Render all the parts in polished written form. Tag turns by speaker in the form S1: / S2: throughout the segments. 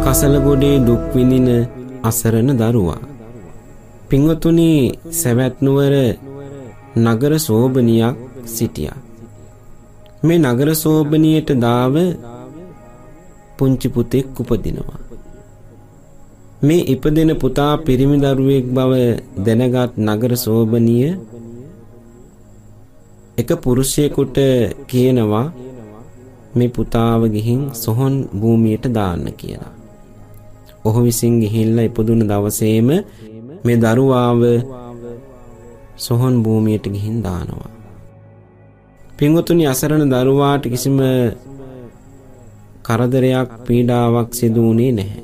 S1: කසලගොඩේ දුක් විඳින අසරණ දරුවා. පින්වතුනි, සවැත් නුවර නගර සෝබනියක් සිටියා. මේ නගර සෝබනියට දාව පුංචි පුතෙක් උපදිනවා. මේ ඉපදෙන පුතා පිරිමි දරුවෙක් බව දැනගත් නගර සෝබනිය එක පුරුෂයෙකුට කියනවා මේ පුතාව ගිහින් සොහොන් භූමියට දාන්න කියලා. ඔහු විසින් ගිහිල්ලා ඉපදුන දවසේම මේ දරුවාව සොහොන් භූමියට ගිහින් දානවා. පින්වතුනි, අසරණ දරුවාට කිසිම කරදරයක් පීඩාවක් සිදු වුණේ නැහැ.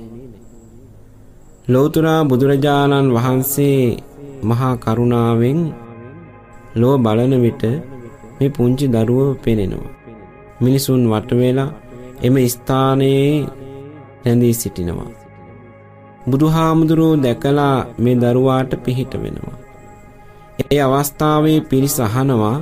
S1: ලෞතර බුදුරජාණන් වහන්සේ මහා කරුණාවෙන් ලෝ බලන විට මේ පුංචි දරුවව පෙනෙනවා. මිනිසුන් වට වෙලා එම ස්ථානයේ රැඳී සිටිනවා. බුදුහාමුදුරුවෝ දැකලා මේ දරුවාට පිහිට වෙනවා. ඒ අවස්ථාවේ පිරිස අහනවා,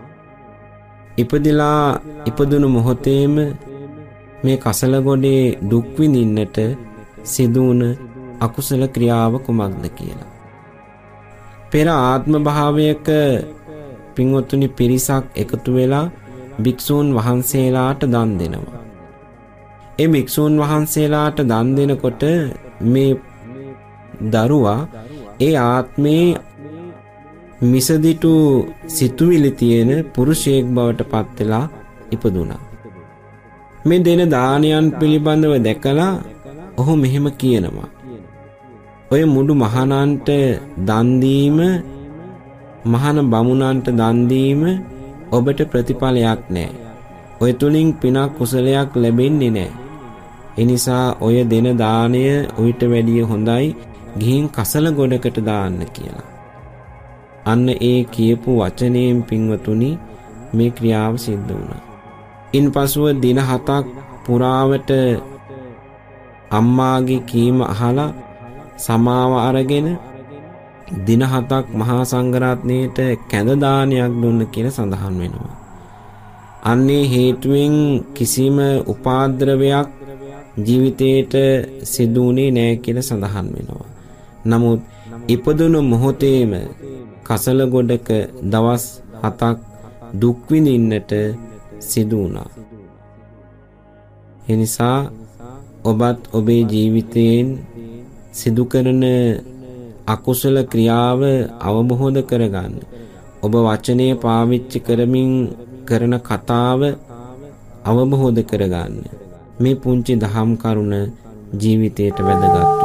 S1: ඉපදිලා ඉපදුණු මොහොතේම මේ කසලගොඩේ දුක් විඳින්නට සිදුවුණ අකුසල ක්‍රියාව කුමක්ද කියලා. පෙර ආත්ම භාවයක පින්වත්නි පිරිසක් එකතු වෙලා භික්ෂූන් වහන්සේලාට දන් දෙනවා. ඒ භික්ෂූන් වහන්සේලාට දන් දෙනකොට මේ දරුවා ඒ ආත්මේ මිසදිටු සිතුවිලි තියෙන පුරුෂයෙක් බවට පත් වෙලා ඉපදුණා. මේ දෙන දානයන් පිළිබඳව දැකලා ඔහු මෙහෙම කියනවා, ඔය මුඩු මහණන්ට දන් දීම, මහාන බමුණන්ට දන් දීම ඔබට ප්‍රතිඵලයක් නැහැ. ඔය තුලින් පිනක් කුසලයක් ලැබෙන්නේ නැහැ. ඒ නිසා ඔය දෙන දාණය උවිත වැඩිය හොඳයි ගිහින් කසල ගොඩකට දාන්න කියලා. අන්න ඒ කියපු වචනයෙන් පින්වතුනි මේ ක්‍රියාව සිද්ධ වුණා. ඉන්පසුව දින 7ක් පුරාවට අම්මාගේ කීම අහලා සමාව අරගෙන දින 7ක් මහා සංඝරත්නයට කැඳ දානයක් දුන්න කියලා සඳහන් වෙනවා. අන්නේ හේතුවෙන් කිසිම උපාද්‍රවයක් ජීවිතේට සිදු වුණේ නැහැ කියලා සඳහන් වෙනවා. නමුත් ඉපදුණු මොහොතේම කසල ගොඩක දවස් 7ක් දුක් විඳින්නට සිදු වුණා. එනිසා ඔබත් ඔබේ ජීවිතයෙන් සිදු කරන අකුසල ක්‍රියාව අවබෝධ කරගන්න. ඔබ වචනේ පාවිච්චි කරමින් කරන කතාව අවබෝධ කරගන්න. මේ පුංචි දහම් කරුණ ජීවිතයට වැදගත්.